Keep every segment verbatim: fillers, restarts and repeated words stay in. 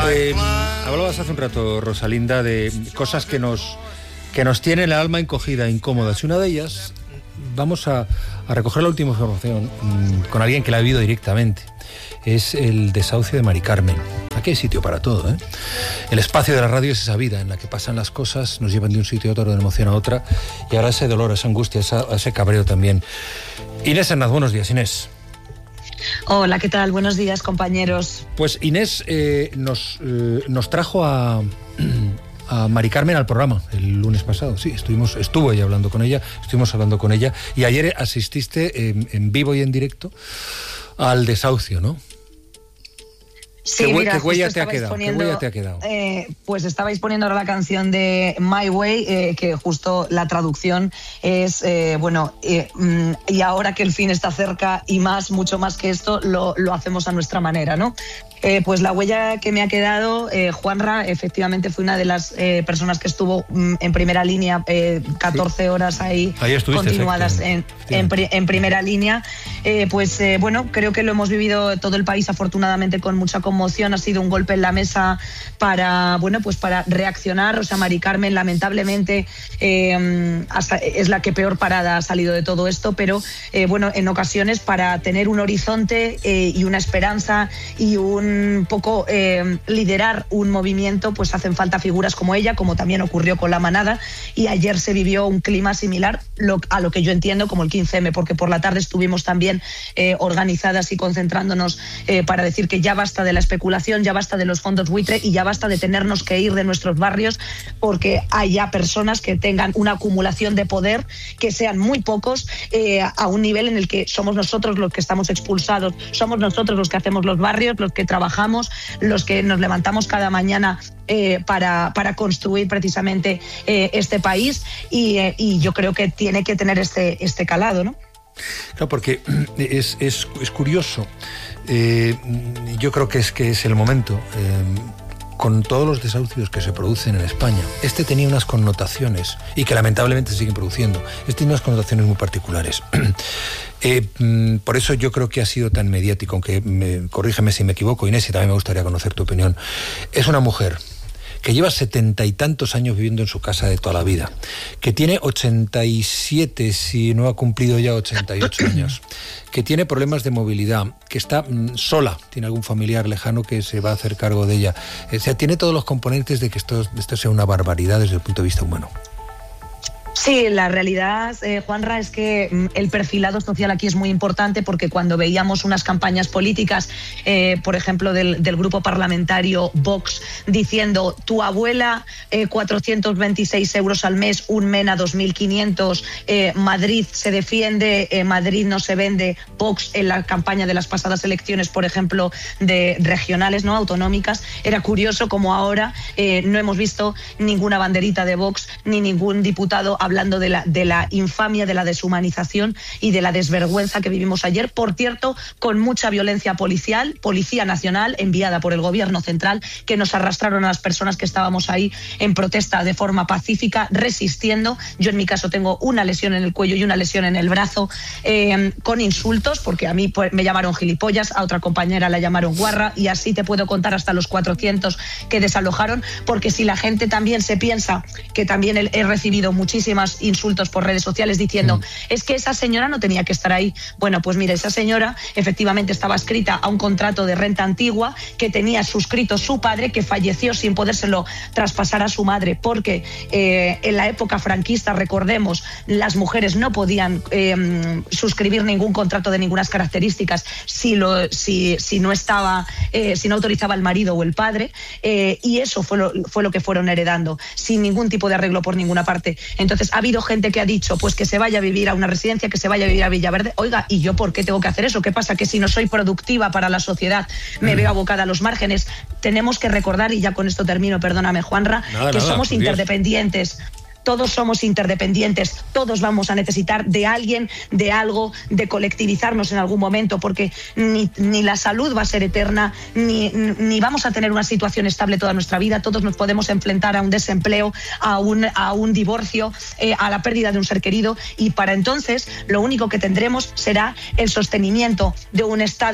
Eh, hablabas hace un rato, Rosalinda, de cosas que nos, que nos tienen el alma encogida, incómodas. Y una de ellas, vamos a, a recoger la última información mmm, con alguien que la ha vivido directamente. Es el desahucio de Mari Carmen. Aquí hay sitio para todo, ¿eh? El espacio de la radio es esa vida en la que pasan las cosas, nos llevan de un sitio a otro, de una emoción a otra, y ahora ese dolor, esa angustia, esa, ese cabreo también. Inés Hernández, buenos días, Inés. Hola, ¿qué tal? Buenos días, compañeros. Pues Inés eh, nos, eh, nos trajo a, a Mari Carmen al programa el lunes pasado. Sí, estuvimos, estuvo ella hablando con ella, estuvimos hablando con ella, y ayer asististe en, en vivo y en directo al desahucio, ¿no? Sí, ¿Qué, mira, ¿qué, huella te ha estabais quedado? poniendo, ¿Qué huella te ha quedado? Eh, pues estabais poniendo ahora la canción de My Way, eh, que justo la traducción es, eh, bueno, eh, mm, y ahora que el fin está cerca y más, mucho más que esto, lo, lo hacemos a nuestra manera, ¿no? Eh, pues la huella que me ha quedado, eh, Juanra, efectivamente fue una de las eh, personas que estuvo mm, en primera línea, eh, catorce horas ahí, ahí continuadas en, en, en primera línea. Eh, pues eh, bueno, creo que lo hemos vivido todo el país afortunadamente con mucha conmoción. Ha sido un golpe en la mesa para, bueno, pues para reaccionar. O sea, Mari Carmen lamentablemente eh, es la que peor parada ha salido de todo esto, pero eh, bueno, en ocasiones para tener un horizonte eh, y una esperanza y un un poco eh, liderar un movimiento, pues hacen falta figuras como ella, como también ocurrió con la manada, y ayer se vivió un clima similar lo, a lo que yo entiendo como el quince eme, porque por la tarde estuvimos también eh, organizadas y concentrándonos eh, para decir que ya basta de la especulación, ya basta de los fondos buitre y ya basta de tenernos que ir de nuestros barrios, porque hay ya personas que tengan una acumulación de poder, que sean muy pocos, eh, a un nivel en el que somos nosotros los que estamos expulsados, somos nosotros los que hacemos los barrios, los que trabajamos Trabajamos, los que nos levantamos cada mañana eh, para, para construir precisamente eh, este país, y, eh, y yo creo que tiene que tener este, este calado, ¿no? Claro, porque es, es, es curioso. Eh, yo creo que es, que es el momento. Eh, con todos los desahucios que se producen en España, este tenía unas connotaciones, y que lamentablemente se siguen produciendo, este tiene unas connotaciones muy particulares. eh, por eso yo creo que ha sido tan mediático, aunque me, corrígeme si me equivoco, Inés, y también me gustaría conocer tu opinión. Es una mujer que lleva setenta y tantos años viviendo en su casa de toda la vida, que tiene ochenta y siete, si no ha cumplido ya ochenta y ocho años, que tiene problemas de movilidad, que está mm, sola, tiene algún familiar lejano que se va a hacer cargo de ella. O sea, tiene todos los componentes de que esto, esto sea una barbaridad desde el punto de vista humano. Sí, la realidad, eh, Juanra, es que mm, el perfilado social aquí es muy importante, porque cuando veíamos unas campañas políticas, eh, por ejemplo, del, del grupo parlamentario Vox, diciendo tu abuela eh, cuatrocientos veintiséis euros al mes, un MENA dos mil quinientos, eh, Madrid se defiende, eh, Madrid no se vende, Vox en la campaña de las pasadas elecciones, por ejemplo, de regionales, no autonómicas, era curioso como ahora eh, no hemos visto ninguna banderita de Vox ni ningún diputado hablando de la, de la infamia, de la deshumanización y de la desvergüenza que vivimos ayer, por cierto, con mucha violencia policial, Policía Nacional enviada por el Gobierno Central, que nos arrastraron a las personas que estábamos ahí en protesta de forma pacífica, resistiendo. Yo en mi caso tengo una lesión en el cuello y una lesión en el brazo, eh, con insultos, porque a mí pues, me llamaron gilipollas, a otra compañera la llamaron guarra, y así te puedo contar hasta los cuatrocientos que desalojaron, porque si la gente también se piensa que también he recibido muchísimas insultos por redes sociales diciendo, mm. es que esa señora no tenía que estar ahí. Bueno, pues mira, esa señora efectivamente estaba escrita a un contrato de renta antigua que tenía suscrito su padre, que falleció sin podérselo traspasar a su madre, porque eh, en la época franquista, recordemos, las mujeres no podían eh, suscribir ningún contrato de ninguna características si, lo, si, si no estaba, eh, si no autorizaba el marido o el padre, eh, y eso fue lo, fue lo que fueron heredando, sin ningún tipo de arreglo por ninguna parte. Entonces ha habido gente que ha dicho pues que se vaya a vivir a una residencia, que se vaya a vivir a Villaverde. Oiga, ¿y yo por qué tengo que hacer eso? ¿Qué pasa? Que si no soy productiva para la sociedad me veo abocada a los márgenes. Tenemos que recordar, y ya con esto termino, perdóname, Juanra, nada, que nada, somos interdependientes. Todos somos interdependientes, todos vamos a necesitar de alguien, de algo, de colectivizarnos en algún momento, porque ni, ni la salud va a ser eterna, ni, ni vamos a tener una situación estable toda nuestra vida. Todos nos podemos enfrentar a un desempleo, a un, a un divorcio, eh, a la pérdida de un ser querido, y para entonces lo único que tendremos será el sostenimiento de un Estado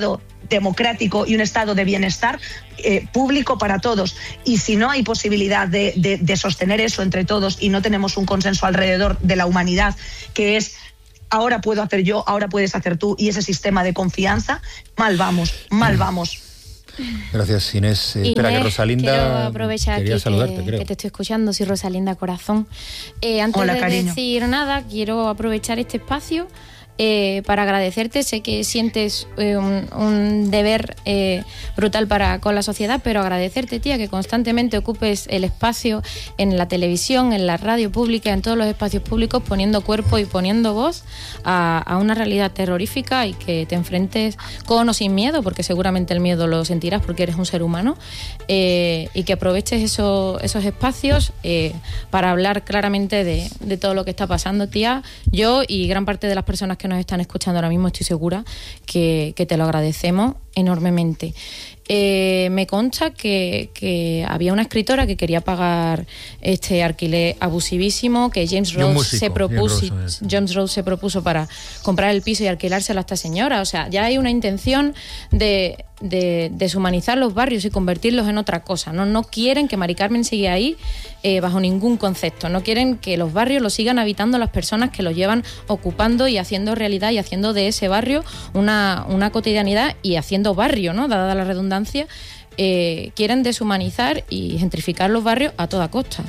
democrático y un estado de bienestar eh, público para todos. Y si no hay posibilidad de, de, de sostener eso entre todos y no tenemos un consenso alrededor de la humanidad, que es ahora puedo hacer yo, ahora puedes hacer tú, y ese sistema de confianza, mal vamos, mal vamos. Gracias, Inés. Eh, Inés, espera, que Rosalinda quiero aprovechar quería aquí saludarte, que, creo. que te estoy escuchando, soy Rosalinda Corazón. Eh, antes Hola, de cariño. decir nada, quiero aprovechar este espacio eh, para agradecerte. Sé que sientes eh, un, un deber eh, brutal para con la sociedad, pero agradecerte, tía, que constantemente ocupes el espacio en la televisión, en la radio pública, en todos los espacios públicos, poniendo cuerpo y poniendo voz a, a una realidad terrorífica, y que te enfrentes con o sin miedo, porque seguramente el miedo lo sentirás porque eres un ser humano, eh, y que aproveches eso, esos espacios eh, para hablar claramente de, de todo lo que está pasando, tía. Yo y gran parte de las personas que nos están escuchando ahora mismo estoy segura que, que te lo agradecemos enormemente. Eh, me consta que, que había una escritora que quería pagar este alquiler abusivísimo, que James Rose músico, se propuso James Rose, James Rose se propuso para comprar el piso y alquilárselo a esta señora. O sea, ya hay una intención de, de deshumanizar los barrios y convertirlos en otra cosa. No, no quieren que Mari Carmen siga ahí eh, bajo ningún concepto. No quieren que los barrios los sigan habitando las personas que los llevan ocupando y haciendo realidad y haciendo de ese barrio una, una cotidianidad y haciendo barrio, ¿no? Dada la redundancia. Eh, quieren deshumanizar y gentrificar los barrios a toda costa.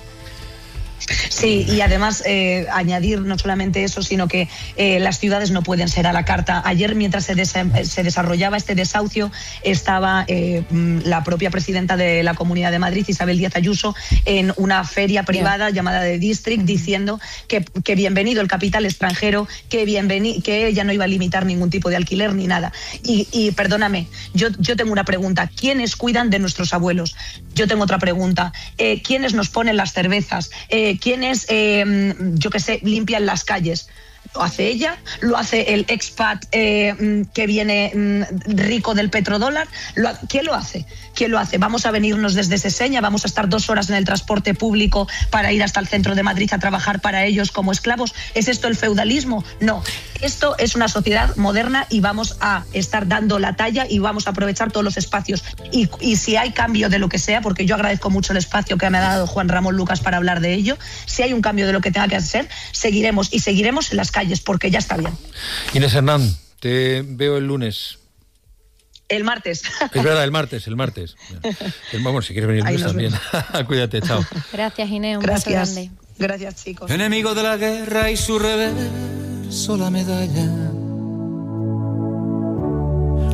Sí, y además eh, añadir no solamente eso, sino que eh, las ciudades no pueden ser a la carta. Ayer, mientras se, des se desarrollaba este desahucio, estaba eh, la propia presidenta de la Comunidad de Madrid, Isabel Díaz Ayuso, en una feria privada yeah. llamada The District, diciendo que, que bienvenido el capital extranjero, que, que ella no iba a limitar ningún tipo de alquiler ni nada. Y, y perdóname, yo, yo tengo una pregunta. ¿Quiénes cuidan de nuestros abuelos? Yo tengo otra pregunta. Eh, ¿Quiénes nos ponen las cervezas? Eh, ¿Quiénes, eh, yo qué sé, limpian las calles? ¿Lo hace ella? ¿Lo hace el expat eh, que viene mm, rico del petrodólar? ¿Lo, ¿Quién lo hace? ¿Quién lo hace? ¿Vamos a venirnos desde Seseña? ¿Vamos a estar dos horas en el transporte público para ir hasta el centro de Madrid a trabajar para ellos como esclavos? ¿Es esto el feudalismo? No. Esto es una sociedad moderna y vamos a estar dando la talla y vamos a aprovechar todos los espacios. Y, y si hay cambio de lo que sea, porque yo agradezco mucho el espacio que me ha dado Juan Ramón Lucas para hablar de ello, si hay un cambio de lo que tenga que hacer, seguiremos y seguiremos en las calles, porque ya está bien. Inés Hernán, te veo el lunes. El martes. Es verdad, el martes, el martes. Vamos, si quieres venir el lunes también. Cuídate, chao. Gracias, Inés, un Gracias. beso grande. Gracias, chicos. Enemigo de la guerra y su reverso la medalla.